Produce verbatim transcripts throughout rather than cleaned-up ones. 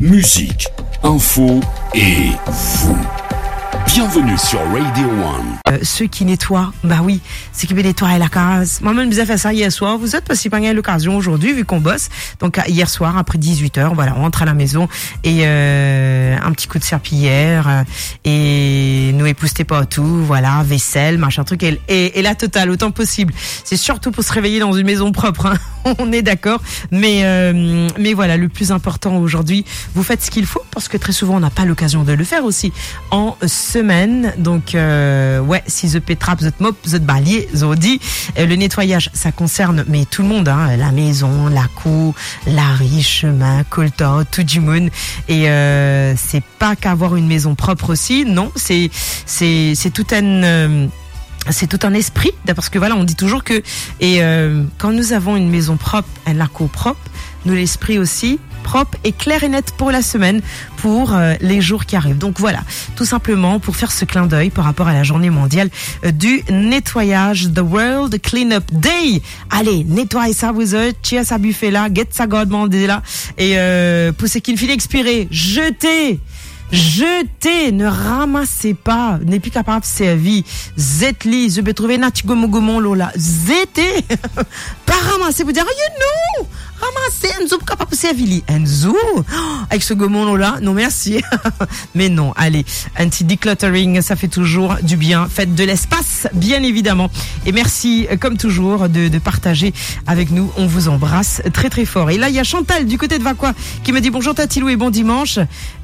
musique, info et vous. Bienvenue sur Radio One. Euh, ceux qui nettoient, bah oui, c'est qui veut nettoyer la case. Moi-même, je vous ai fait ça hier soir. Vous êtes parce qu'il n'y a pas l'occasion aujourd'hui, vu qu'on bosse. Donc, hier soir, après dix-huit heures, voilà, on rentre à la maison et euh, un petit coup de serpillière euh, et nous épousser partout, voilà, vaisselle, machin truc et, et, et la totale, autant possible. C'est surtout pour se réveiller dans une maison propre, hein. On est d'accord. Mais, euh, mais voilà, le plus important aujourd'hui, vous faites ce qu'il faut parce que très souvent, on n'a pas l'occasion de le faire aussi en semaine. Donc, euh, ouais, si the pétrap, the mop, the balier, zodi. Euh, le nettoyage, ça concerne, mais tout le monde, hein, la maison, la cour, la rue, chemin, coltor, tout du monde. Et euh, c'est pas qu'avoir une maison propre aussi, non, c'est c'est c'est tout un euh, c'est tout un esprit, parce que voilà, on dit toujours que et euh, quand nous avons une maison propre, la cour propre, nous l'esprit aussi propre et clair et net pour la semaine, pour euh, les jours qui arrivent. Donc voilà, tout simplement pour faire ce clin d'œil par rapport à la journée mondiale euh, du nettoyage, The World Cleanup Day. Allez, nettoyez ça vous êtes, chia sa buffet là, get sa god mandé là, et euh, pour ce qui ne finit expirer, jetez. Jetez, ne ramassez pas, n'est plus capable de servir. Zetli, je vais trouver Nati Gomo Gomo Lola. Zetez, pas ramasser, vous dire, you know, ramassez, Enzo, capable de servir. Enzo, avec ce Gomon Lola, non merci. Mais non, allez, un petit decluttering, ça fait toujours du bien. Faites de l'espace, bien évidemment. Et merci, comme toujours, de, de partager avec nous. On vous embrasse très très fort. Et là, il y a Chantal du côté de Vacois qui me dit bonjour Tatilou et bon dimanche.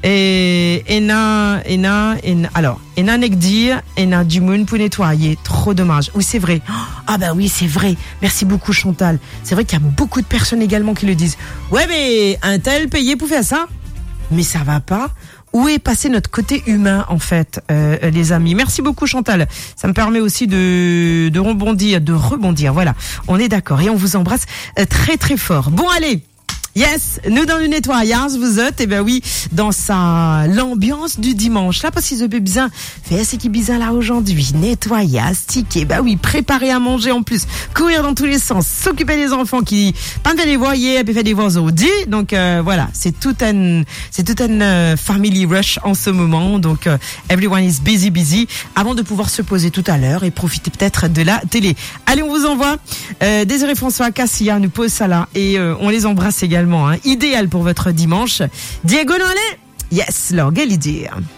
Et Ena, Ena, Ena, alors, Ena Nekdir, Ena du Moon pour nettoyer. Trop dommage. Oui, c'est vrai. Ah, bah oui, c'est vrai. Merci beaucoup, Chantal. C'est vrai qu'il y a beaucoup de personnes également qui le disent. Ouais, mais un tel payé pour faire ça? Mais ça va pas. Où est passé notre côté humain, en fait, euh, les amis? Merci beaucoup, Chantal. Ça me permet aussi de, de rebondir, de rebondir. Voilà. On est d'accord. Et on vous embrasse très, très fort. Bon, allez. Yes, nous dans le nettoyage, vous êtes, eh ben oui, dans sa, l'ambiance du dimanche, là, parce qu'ils ont besoin, faire ce qui est bizarre là aujourd'hui, nettoyage, sticker, bah oui, préparer à manger en plus, courir dans tous les sens, s'occuper des enfants qui, pas de les voyer, et puis faire des voix aujourd'hui, donc, euh, voilà, c'est tout un, c'est tout un euh, family rush en ce moment, donc, euh, everyone is busy, busy, avant de pouvoir se poser tout à l'heure et profiter peut-être de la télé. Allez, on vous envoie, euh, Désiré François, Cassia nous pose ça là, et euh, on les embrasse également. Hein, idéal pour votre dimanche. Diego Nolé, yes, leur quelle idée.